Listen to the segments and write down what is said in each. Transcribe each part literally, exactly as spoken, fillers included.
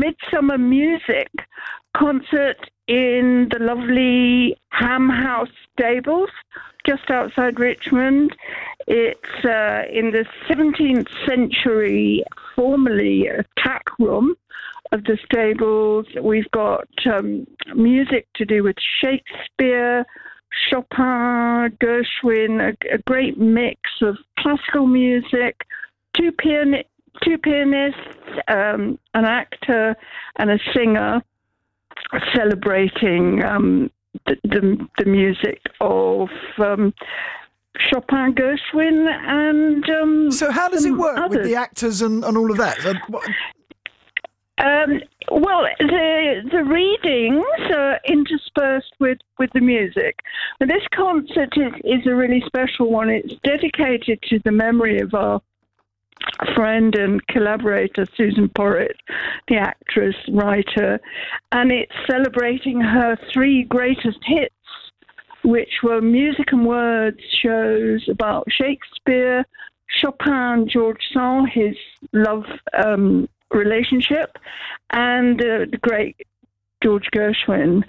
Midsummer Music concert in the lovely Ham House Stables, just outside Richmond. It's uh, in the seventeenth century, formerly a tack room of the stables. We've got um, music to do with Shakespeare, Chopin, Gershwin, a, a great mix of classical music, two, pian- two pianists, um, an actor and a singer celebrating um, the, the, the music of um, Chopin, Gershwin, and um, so how does it work others. with the actors and, and all of that? So, what... Um, well, the the readings are interspersed with, with the music. And this concert is, is a really special one. It's dedicated to the memory of our friend and collaborator, Susan Porritt, the actress, writer, and it's celebrating her three greatest hits, which were music and words shows about Shakespeare, Chopin, George Sand, his love um relationship, and uh, the great George Gershwin.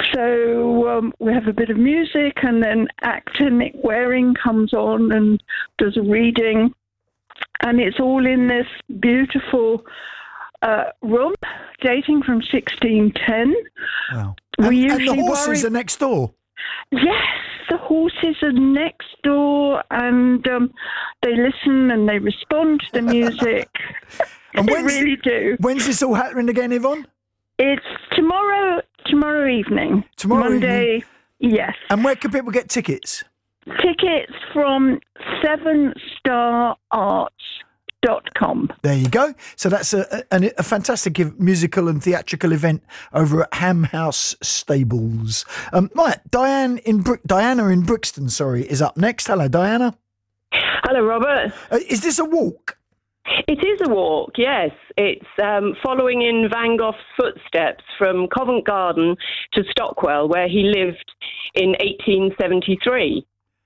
So um, we have a bit of music, and then actor Nick Waring comes on and does a reading, and it's all in this beautiful uh, room dating from sixteen ten. Wow. We and, usually and the horses worry- are next door. Yes, the horses are next door, and um, they listen and they respond to the music. And they when's, really do. When's this all happening again, Yvonne? It's tomorrow. Tomorrow evening. Tomorrow Monday. evening. Yes. And where can people get tickets? Tickets from seven star arts dot com. There you go. So that's a, a, a fantastic musical and theatrical event over at Ham House Stables. Um, right, Diane in Bro- Diana in Brixton, sorry, is up next. Hello, Diana. Hello, Robert. Uh, is this a walk? It is a walk, yes. It's um, following in Van Gogh's footsteps from Covent Garden to Stockwell, where he lived in eighteen seventy-three.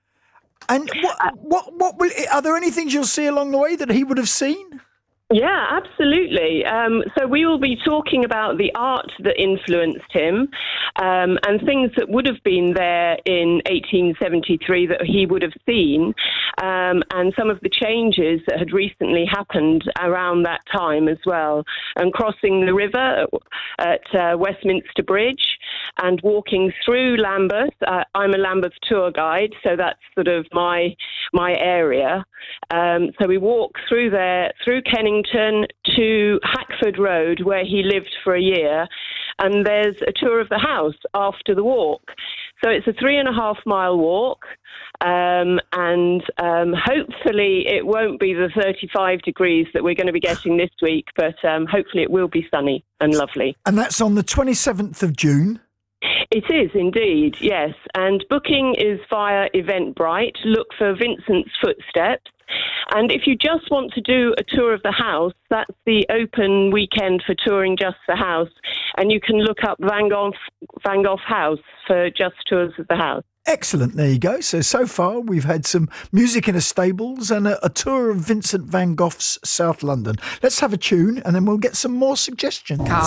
And what, uh, what, what will? Are there any things you'll see along the way that he would have seen? Yeah, absolutely. Um, so we will be talking about the art that influenced him um, and things that would have been there in eighteen seventy-three that he would have seen, um, and some of the changes that had recently happened around that time as well. And crossing the river at uh, Westminster Bridge and walking through Lambeth. Uh, I'm a Lambeth tour guide, so that's sort of my my area. Um, so we walk through there, through Kennington to Hackford Road, where he lived for a year, and there's a tour of the house after the walk. So it's a three and a half mile walk, um, and um, hopefully it won't be the thirty-five degrees that we're going to be getting this week, but um, hopefully it will be sunny and lovely. And that's on the twenty-seventh of June. It is indeed, yes. And booking is via Eventbrite. Look for Vincent's Footsteps. And if you just want to do a tour of the house, that's the open weekend for touring just the house. And you can look up Van Gogh, Van Gogh House for just tours of the house. Excellent. There you go. So, so far we've had some music in a stables and a, a tour of Vincent van Gogh's South London. Let's have a tune and then we'll get some more suggestions.